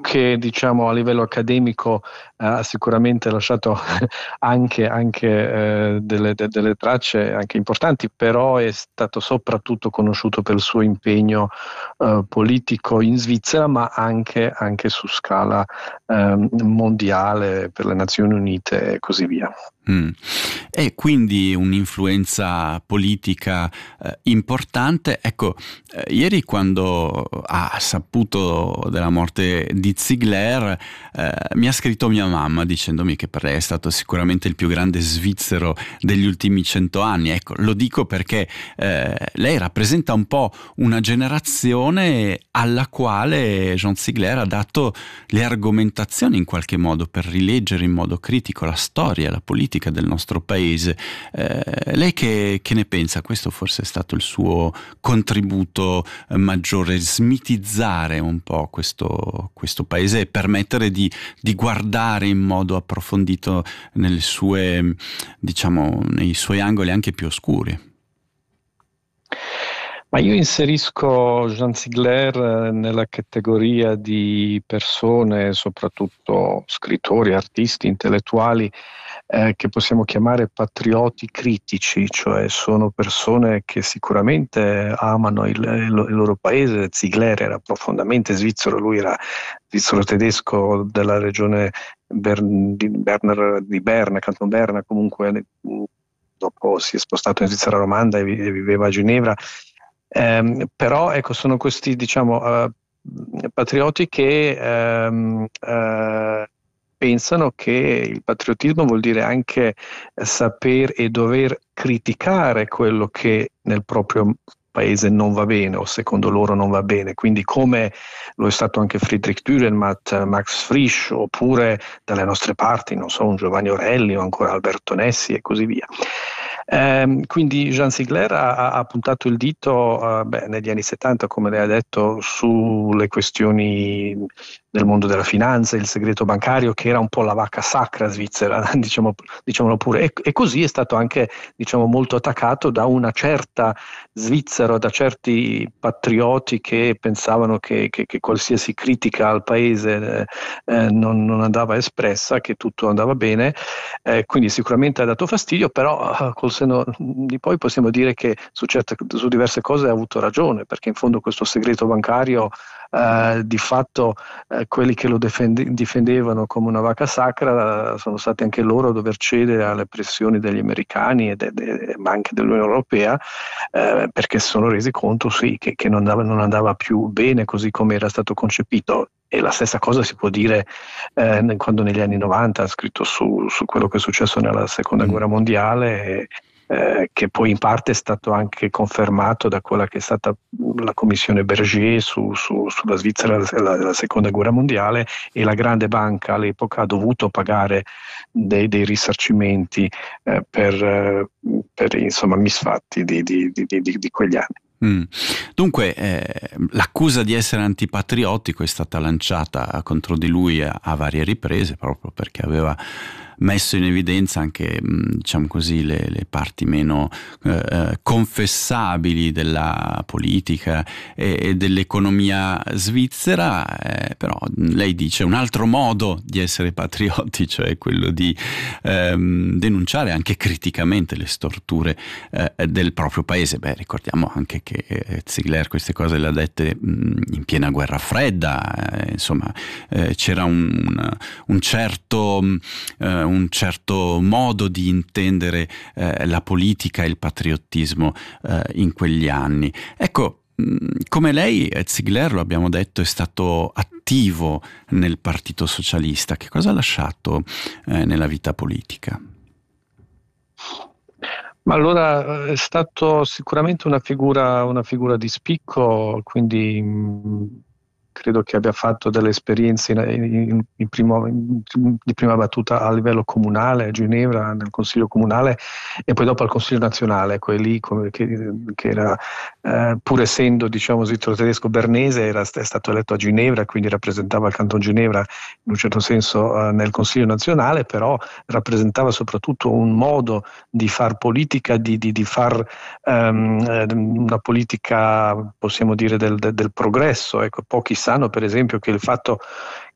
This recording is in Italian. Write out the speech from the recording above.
che diciamo a livello accademico ha sicuramente lasciato anche delle tracce anche importanti, però è stato soprattutto conosciuto per il suo impegno politico in Svizzera, ma anche su scala mondiale per le Nazioni Unite e così via. E quindi un'influenza politica importante. Ecco, ieri quando ha saputo della morte di Ziegler, mi ha scritto mia mamma dicendomi che per lei è stato sicuramente il più grande svizzero degli ultimi 100 anni. Ecco, lo dico perché lei rappresenta un po' una generazione alla quale Jean Ziegler ha dato le argomentazioni in qualche modo per rileggere in modo critico la storia, la politica del nostro paese. Lei che ne pensa? Questo forse è stato il suo contributo maggiore, smitizzare un po' questo paese e permettere di guardare in modo approfondito nelle sue, diciamo, nei suoi angoli anche più oscuri. Ma io inserisco Jean Ziegler nella categoria di persone, soprattutto scrittori, artisti, intellettuali, che possiamo chiamare patrioti critici, cioè sono persone che sicuramente amano il loro paese. Ziegler era profondamente svizzero, lui era svizzero-tedesco della regione di Berna, Canton Berna, comunque dopo si è spostato in Svizzera romanda e viveva a Ginevra. Però ecco, sono questi diciamo patrioti che pensano che il patriottismo vuol dire anche saper e dover criticare quello che nel proprio paese non va bene o secondo loro non va bene, quindi come lo è stato anche Friedrich Dürrenmatt, Max Frisch, oppure dalle nostre parti, non so, un Giovanni Orelli o ancora Alberto Nessi e così via. Quindi Jean Ziegler ha puntato il dito negli anni 70, come lei ha detto, sulle questioni del mondo della finanza, il segreto bancario, che era un po' la vacca sacra svizzera, diciamolo pure, e così è stato anche diciamo molto attaccato da una certa Svizzera, da certi patrioti che pensavano che qualsiasi critica al paese non andava espressa, che tutto andava bene, quindi sicuramente ha dato fastidio, però col senno di poi possiamo dire che su diverse cose ha avuto ragione, perché in fondo questo segreto bancario di fatto quelli che lo difendevano come una vacca sacra sono stati anche loro a dover cedere alle pressioni degli americani ma anche dell'Unione Europea, perché si sono resi conto sì, che non andava più bene così come era stato concepito. E la stessa cosa si può dire quando negli anni 90 ha scritto su quello che è successo nella seconda guerra mondiale, che poi in parte è stato anche confermato da quella che è stata la commissione Berger sulla Svizzera la seconda guerra mondiale, e la grande banca all'epoca ha dovuto pagare dei risarcimenti per insomma misfatti di quegli anni. Dunque l'accusa di essere antipatriottico è stata lanciata contro di lui a varie riprese, proprio perché aveva messo in evidenza anche diciamo così le parti meno confessabili della politica e dell'economia svizzera, però lei dice un altro modo di essere patrioti, cioè quello di denunciare anche criticamente le storture del proprio paese. Ricordiamo anche che Ziegler queste cose le ha dette in piena guerra fredda, insomma c'era un certo modo di intendere la politica e il patriottismo in quegli anni. Ecco, come lei, Ziegler, lo abbiamo detto, è stato attivo nel Partito Socialista. Che cosa ha lasciato nella vita politica? Ma allora è stato sicuramente una figura di spicco, quindi credo che abbia fatto delle esperienze di prima battuta a livello comunale, a Ginevra, nel Consiglio comunale, e poi dopo al Consiglio nazionale, lì che era, pur essendo diciamo svizzero-tedesco bernese, è stato eletto a Ginevra, quindi rappresentava il Canton Ginevra in un certo senso nel Consiglio nazionale, però rappresentava soprattutto un modo di far politica, di far una politica, possiamo dire, del progresso. Ecco, pochi sanno per esempio che il fatto